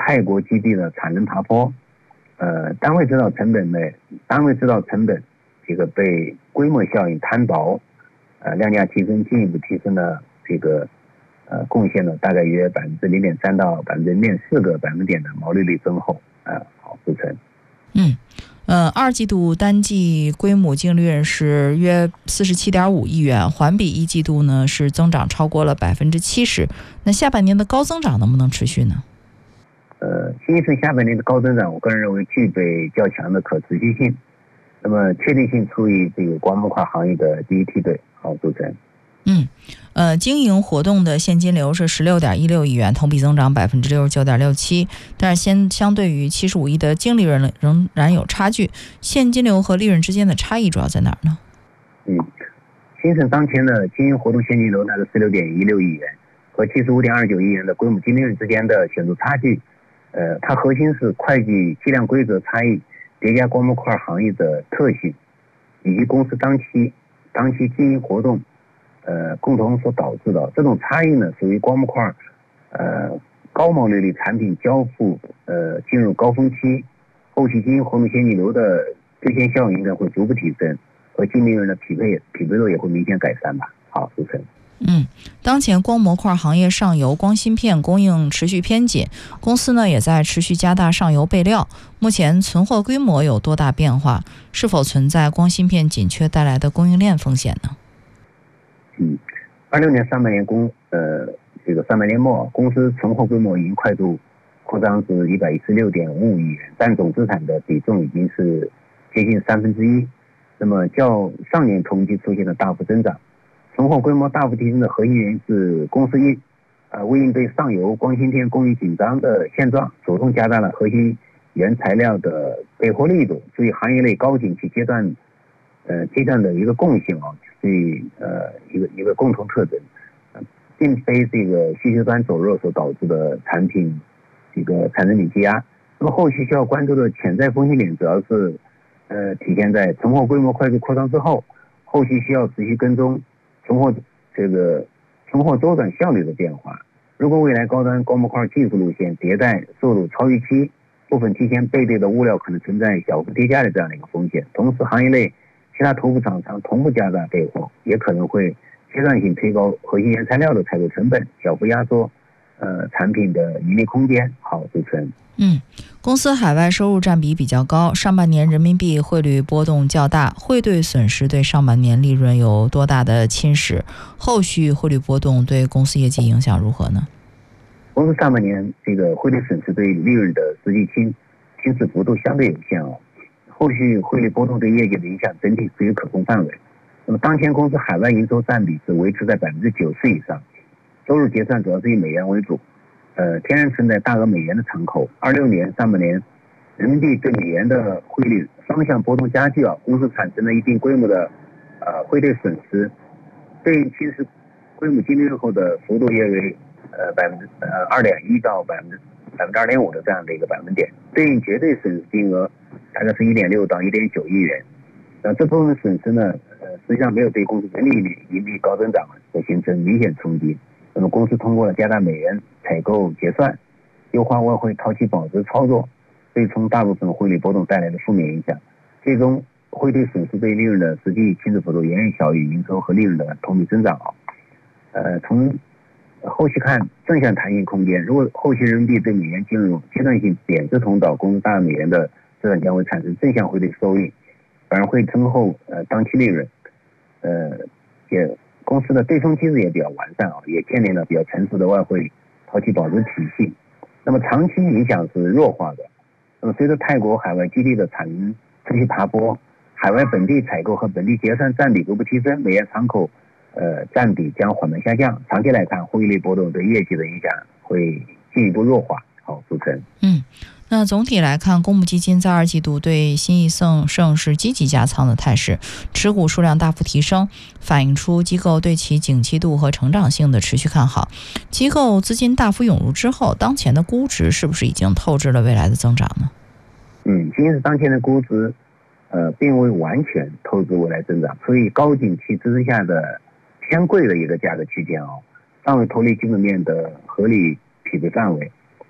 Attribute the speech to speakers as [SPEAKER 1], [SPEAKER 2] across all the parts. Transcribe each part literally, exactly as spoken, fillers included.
[SPEAKER 1] 泰国基地的产能爬坡，呃，单位制造成本呢，单位制造成本这个被规模效应摊薄，呃，量价提升进一步提升了这个呃贡献了大概约百分之零点三到百分之零点四个百分点的毛利率增厚，呃，好，主持人。
[SPEAKER 2] 嗯。呃，二季度单季规模净利润是约四十七点五亿元，环比一季度呢是增长超过了百分之七十。那下半年的高增长能不能持续呢？
[SPEAKER 1] 呃，新一城下半年的高增长，我个人认为具备较强的可持续性。那么确定性处于这个光模块行业的第一梯队。好，主持人。
[SPEAKER 2] 嗯，呃，经营活动的现金流是十六点一六亿元，同比增长百分之六十九点六七，但是先相对于七十五亿的净利润仍然有差距。现金流和利润之间的差异主要在哪儿呢？
[SPEAKER 1] 嗯，新城当前的经营活动现金流大概十六点一六亿元，和七十五点二九亿元的规模净利润之间的显著差距。呃，它核心是会计计量规则差异叠加光模块行业的特性，以及公司当期当期经营活动。呃，共同所导致的这种差异呢，属于光模块呃高毛利率产品交付呃进入高峰期，后期经营活动现金流的兑现效应应该会逐步提升，和净利润的匹配匹配度也会明显改善吧。好，主持人。
[SPEAKER 2] 嗯，当前光模块行业上游光芯片供应持续偏紧，公司呢也在持续加大上游备料。目前存货规模有多大变化？是否存在光芯片紧缺带来的供应链风险呢？
[SPEAKER 1] 嗯，二六年上半年公呃这个上半年末，公司存货规模已经快速扩张至一百一十六点五五亿元，占总资产的比重已经是接近三分之一。那么较上年同期出现了大幅增长，存货规模大幅提升的核心原因是公司应呃为应对上游光芯片供应紧张的现状，主动加大了核心原材料的备货力度，所以行业内高景气阶段呃阶段的一个共性啊。是呃一个一个共同特征，呃，并非这个需求端走弱所导致的产品这个产能比积压。那么后续需要关注的潜在风险点，主要是呃体现在存货规模快速扩张之后，后续需要持续跟踪存货这个存货周转效率的变化。如果未来高端光模块技术路线迭代速度超预期，部分提前备备的物料可能存在小幅跌价的这样的一个风险。同时，行业内其他头部厂商同步加大备货，也可能会阶段性推高核心原材料的采购成本，小幅压缩呃产品的盈利空间。好，主持人。
[SPEAKER 2] 嗯，公司海外收入占比比较高，上半年人民币汇率波动较大，汇兑损失对上半年利润有多大的侵蚀？后续汇率波动对公司业绩影响如何呢？
[SPEAKER 1] 公司上半年这个汇率损失对利润的实际侵侵蚀幅度相对有限哦。后续汇率波动对业绩的影响整体处于可控范围。那么当前公司海外营收占比是维持在百分之九十以上，收入结算主要是以美元为主，呃，天然存在大额美元的敞口。二六年上半年，人民币对美元的汇率双向波动加剧啊，公司产生了一定规模的呃汇兑损失，对应侵蚀规模净利润后的幅度约为呃百分之呃二点一到百分之百分之二点五的这样的一个百分点，对应绝对损失金额大概是一点六到一点九亿元。呃，这部分损失呢，呃，实际上没有对公司整体盈利高增长所形成明显冲击。那么公司通过了加大美元采购结算、优化外汇套期保值操作，对冲大部分汇率波动带来的负面影响，最终汇兑损失对利润的实际侵蚀幅度远远小于营收和利润的同比增长啊。呃，从后续看正向弹性空间，如果后期人民币对美元进入阶段性贬值通道，公司大美元的资产将会产生正向汇兑收益，反而会增厚呃当期利润。呃，也公司的对冲机制也比较完善啊，也建立了比较成熟的外汇套期保值体系。那么长期影响是弱化的。那么随着泰国海外基地的产能持续爬坡，海外本地采购和本地结算占比逐步提升，美元敞口呃占比将缓慢下降。长期来看，汇率波动对业绩的影响会进一步弱化。好，主持人。
[SPEAKER 2] 嗯。那总体来看，公募基金在二季度对新易盛盛是积极加仓的态势，持股数量大幅提升，反映出机构对其景气度和成长性的持续看好。机构资金大幅涌入之后，当前的估值是不是已经透支了未来的增长呢？
[SPEAKER 1] 嗯，今日当前的估值，呃，并未完全透支未来增长，所以高景气支撑下的偏贵的一个价格区间哦，尚未脱离基本面的合理匹配范围。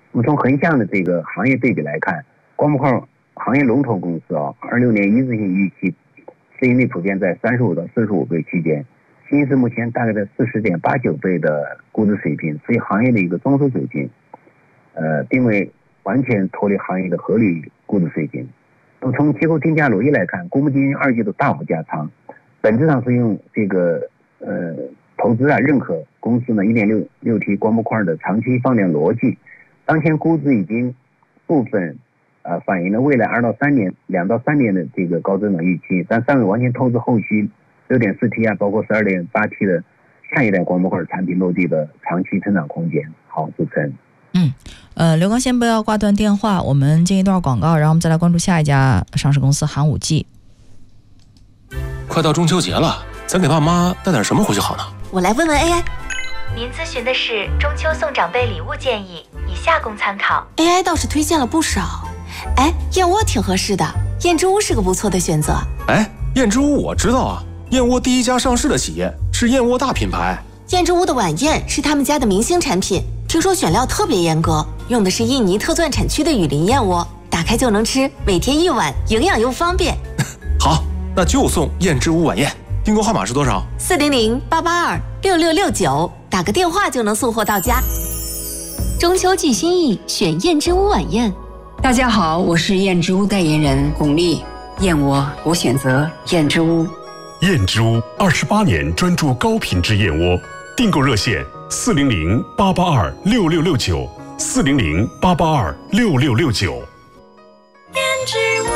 [SPEAKER 1] 我们从横向的这个行业对比来看，光伏块行业龙头公司啊，二六年一次性预期市盈率普遍在三十五到四十五倍区间，新是目前大概在四十点八九倍的估值水平，属于行业的一个中枢水平，呃，并未完全脱离行业的合理估值水平。那么从机构定价逻辑来看，公募基金二季度大幅加仓，本质上是用这个呃投资啊认可公司呢 一点六六 T 光伏块的长期放量逻辑，当前估值已经部分呃反映了未来二到三年两到三年的这个高增长预期，但尚未完全透支后续 六点四 T 啊，包括 十二点八 T 的下一代光伏块产品落地的长期成长空间。好，主持人。
[SPEAKER 2] 嗯，呃，刘刚先不要挂断电话，我们接一段广告，然后我们再来关注下一家上市公司寒武纪。
[SPEAKER 3] 快到中秋节了，咱给爸妈带点什么回去好呢？
[SPEAKER 4] 我来问问 A I。
[SPEAKER 5] 您咨询的是中秋送长辈礼物建议，以下供参考。
[SPEAKER 4] A I 倒是推荐了不少，哎，燕窝挺合适的，燕之屋是个不错的选择。
[SPEAKER 3] 哎，燕之屋我知道啊，燕窝第一家上市的企业是燕窝大品牌。
[SPEAKER 4] 燕之屋的晚宴是他们家的明星产品，听说选料特别严格，用的是印尼特钻产区的雨林燕窝，打开就能吃，每天一碗，营养又方便。
[SPEAKER 3] 好，那就送燕之屋晚宴，订购号码是多少？
[SPEAKER 4] 四零零八八二六六六九，打个电话就能送货到家。
[SPEAKER 6] 中秋寄心意，选燕之屋晚宴。
[SPEAKER 7] 大家好，我是燕之屋代言人巩俐。燕窝我选择燕之屋。
[SPEAKER 8] 燕之屋二十八年专注高品质燕窝，订购热线四零零八八二六六六九，四零零八八二六六六九。
[SPEAKER 4] 燕之屋。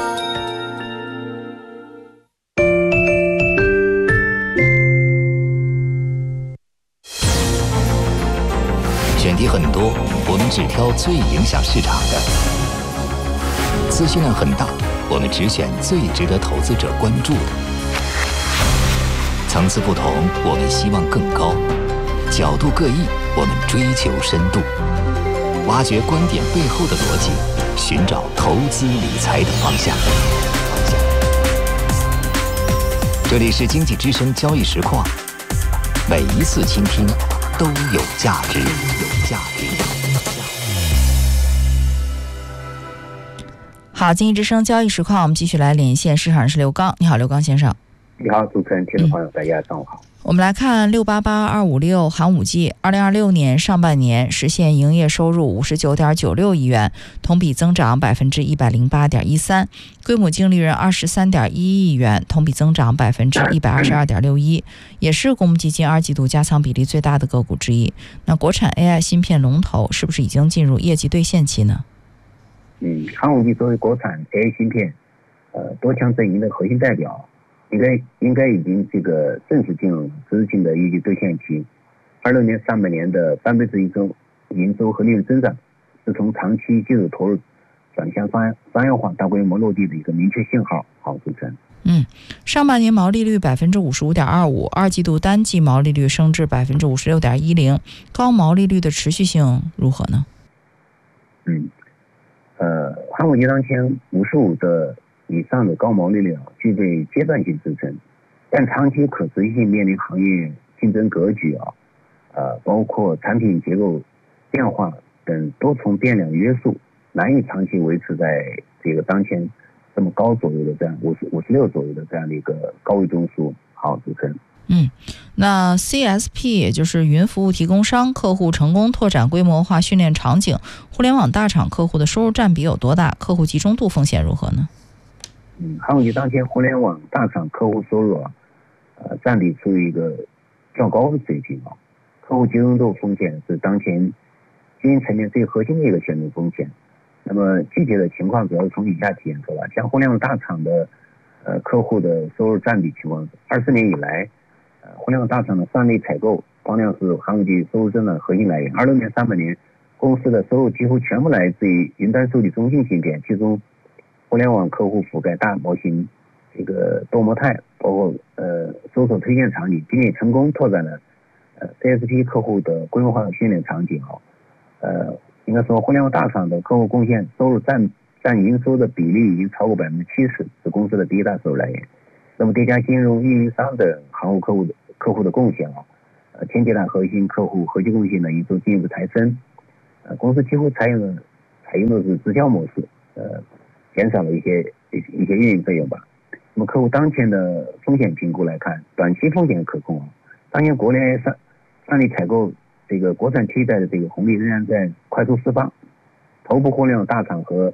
[SPEAKER 9] 选题很多，我们只挑最影响市场的；资讯量很大，我们只选最值得投资者关注的。层次不同，我们希望更高；角度各异，我们追求深度。挖掘观点背后的逻辑，寻找投资理财的方向。这里是经济之声交易实况，每一次倾听都有价值，有价值。
[SPEAKER 2] 好，经济之声交易实况，我们继续来连线市场人士刘刚。你好，刘刚先生。
[SPEAKER 1] 你好，主持人，听众朋友，大家上午好。
[SPEAKER 2] 我们来看六八八二五六寒武纪，二零二六年上半年实现营业收入五十九点九六亿元，同比增长百分之一百零八点一三，规模净利润二十三点一亿元，同比增长百分之一百二十二点六一，也是公募基金二季度加仓比例最大的个股之一。那国产 A I 芯片龙头是不是已经进入业绩兑现期呢？
[SPEAKER 1] 嗯，寒武纪作为国产 A I 芯片呃多强阵营的核心代表，应该应该已经这个正式进入实质性的业绩兑现期。二六年上半年的翻倍制营收、营收和利润增长，是从长期技术投入转向商商业化大规模落地的一个明确信号。好，主持人。
[SPEAKER 2] 嗯，上半年毛利率百分之五十五点二五，二季度单季毛利率升至百分之五十六点一零，高毛利率的持续性如何呢？
[SPEAKER 1] 嗯，呃，寒武纪当前五十五的以上的高毛利率啊，具备阶段性支撑，但长期可持续性面临行业竞争格局啊，呃，包括产品结构变化等多重变量约束，难以长期维持在这个当前这么高左右的这样五十五十六左右的这样的一个高位中枢。好，主持人。
[SPEAKER 2] 嗯，那 C S P 也就是云服务提供商客户成功拓展规模化训练场景，互联网大厂客户的收入占比有多大？客户集中度风险如何呢？
[SPEAKER 1] 嗯，寒武纪当前互联网大厂客户收入啊，呃，占比处于一个较高的水平啊。客户集中度风险是当前经营层面最核心的一个选择风险。那么具体的情况主要是从以下体现出来，像互联网大厂的呃客户的收入占比情况，二四年以来，呃，互联网大厂的上类采购当量是寒武纪收入增长的核心来源。二六年上半年，公司的收入几乎全部来自于云端数据中心芯片，其中互联网客户覆盖大模型、这个多模态，包括呃搜索推荐场景，并且成功拓展了呃 C S P 客户的规模化的训练场景啊。呃，应该说互联网大厂的客户贡献收入占占营收的比例已经超过百分之七十，是公司的第一大收入来源。那么叠加金融运营商的行务客户的客户的贡献啊，呃前几大核心客户合计贡献呢营收进一步抬升。 呃，公司几乎采用了采用的是直销模式，呃，减少了一些一些运营费用吧。那么客户当前的风险评估来看，短期风险可控啊。当前国内上上力采购这个国产替代的这个红利仍然在快速释放，头部互联网大厂和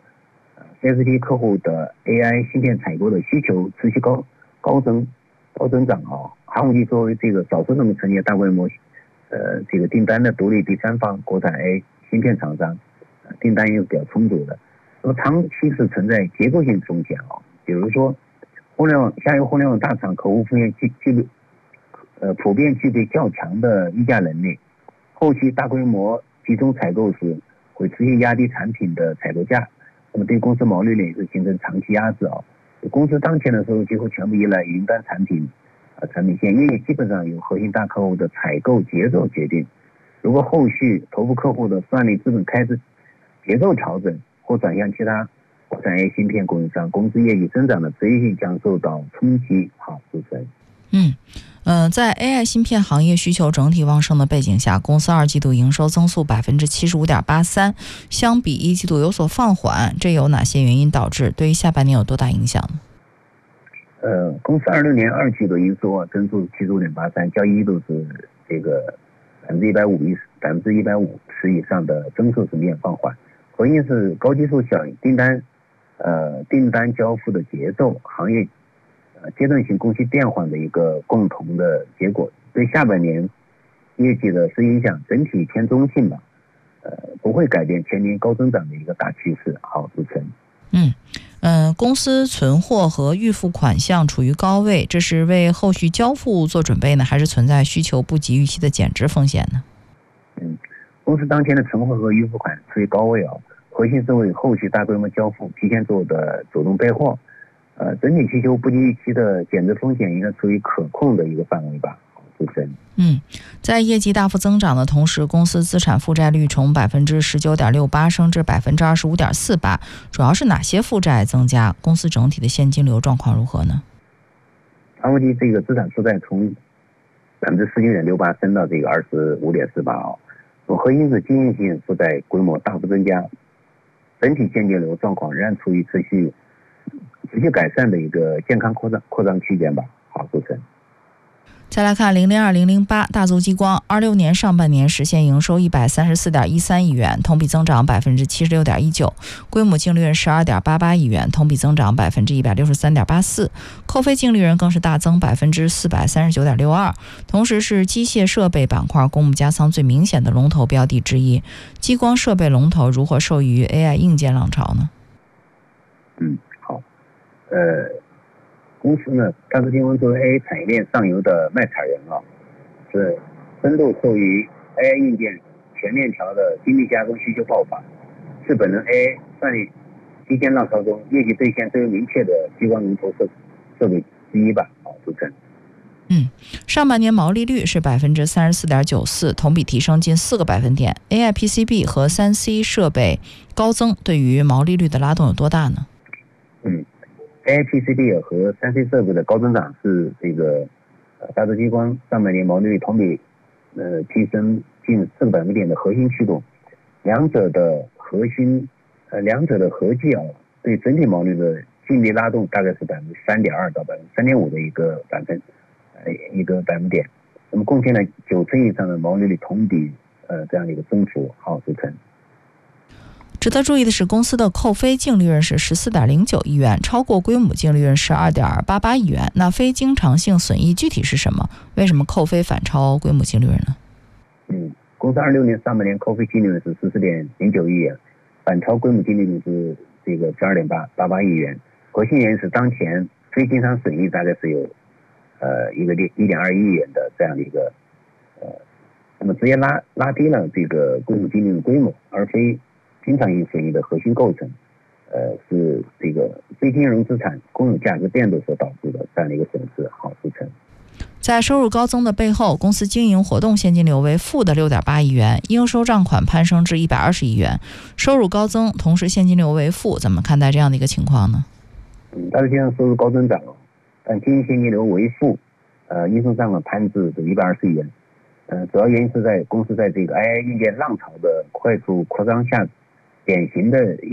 [SPEAKER 1] C S P 客户的 A I 芯片采购的需求持续高高增高增长啊。寒武纪作为这个少数能够承接大规模呃这个订单的独立第三方国产 A I 芯片厂商，呃、订单又比较充足的，那么长期是存在结构性风险啊。比如说，互联网下游互联网大厂客户风险具具备呃普遍具备较强的议价能力，后期大规模集中采购时会持续压低产品的采购价，那么对公司毛利率是形成长期压制啊。公司当前的收入几乎全部依赖云端产品呃产品线，业绩基本上由核心大客户的采购节奏决定。如果后续头部客户的算力资本开支节奏调整或转向其他国产 A 芯片供应商，公司业绩增长的持续性将受到冲击。好，主持人。
[SPEAKER 2] 嗯。呃，在 A I 芯片行业需求整体旺盛的背景下，公司二季度营收增速百分之七十五点八三，相比一季度有所放缓，这有哪些原因导致？对于下半年有多大影响呢？
[SPEAKER 1] 呃，公司二六年二季度营收啊增速七十五点八三，较一季度是这个百分之一百五十百分之一百五十以上的增速是明显放缓，核心是高基数效应，订单呃订单交付的节奏，行业阶段性供需变换的一个共同的结果，对下半年业绩的是影响整体偏中性吧，呃，不会改变全年高增长的一个大趋势。好，主持人。
[SPEAKER 2] 嗯嗯、呃，公司存货和预付款项处于高位，这是为后续交付做准备呢，还是存在需求不及预期的减值风险呢？
[SPEAKER 1] 嗯，公司当前的存货和预付款处于高位啊，核心是为后续大规模交付提前做的主动备货。呃，整体需求不及预期的减值风险应该处于可控的一个范围吧，主持人。
[SPEAKER 2] 嗯，在业绩大幅增长的同时，公司资产负债率从百分之十九点六八升至百分之二十五点四八，主要是哪些负债增加？公司整体的现金流状况如何呢？
[SPEAKER 1] 寒武纪这个资产负债从百分之十九点六八升到这个二十五点四八啊，核心是经营性负债规模大幅增加，整体现金流状况仍然处于持续。持续改善的一个健康扩张扩张区间吧。好，主持人。
[SPEAKER 2] 再来看零零二零零八大族激光，二六年上半年实现营收一百三十四点一三亿元，同比增长百分之七十六点一九，规模净利润十二点八八亿元，同比增长百分之一百六十三点八四，扣非净利润更是大增百分之四百三十九点六二，同时是机械设备板块公募加仓最明显的龙头标的之一。激光设备龙头如何受益于 A I 硬件浪潮呢？
[SPEAKER 1] 嗯，好，呃。公司呢，大族激光作为 A I 产业链上游的卖产人啊，是深度受益 A I 硬件全链条的精密加工需求爆发，是本轮 A I 算力基建浪潮中业绩兑现最为明确的激光龙头设设备之一吧。好，主持人。
[SPEAKER 2] 嗯，上半年毛利率是百分之三十四点九四，同比提升近四个百分点。A I P C B 和三 C 设备高增对于毛利率的拉动有多大呢？
[SPEAKER 1] 嗯。A I P C B 和三 C 设备的高增长是这个呃大族激光上半年毛利率同比呃提升近四个百分点的核心驱动，两者的核心呃两者的合计啊，对整体毛利的净利拉动大概是百分之三点二到百分之三点五的一个百分呃一个百分点，那么贡献了九成以上的毛利率同比呃这样的一个增幅。好，主持人。
[SPEAKER 2] 值得注意的是，公司的扣非净利润是十四点零九亿元，超过规模净利润十二点八八亿元。那非经常性损益具体是什么？为什么扣非反超规模净利润呢？
[SPEAKER 1] 嗯，公司二六年上半年扣非净利润是十四点零九亿元，反超规模净利润是这个十二点八八八亿元。核心原因是当前非经常损益大概是有呃一个一点二亿元的这样的一个呃，那么直接拉拉低了这个规模净利润规模，而非经常性损益的核心构成，呃，是这个非金融资产公有价值变动所导致的这样的一个损失。好，主持人。
[SPEAKER 2] 在收入高增的背后，公司经营活动现金流为负的六点八亿元，应收账款攀升至一百二十亿元，收入高增，同时现金流为负，怎么看待这样的一个情况呢？
[SPEAKER 1] 嗯，大族激光收入高增长，但经营现金流为负，呃，应收账款攀至一百二十亿元。 呃，主要原因是在公司在这个 A I 硬件浪潮的快速扩张下，典型的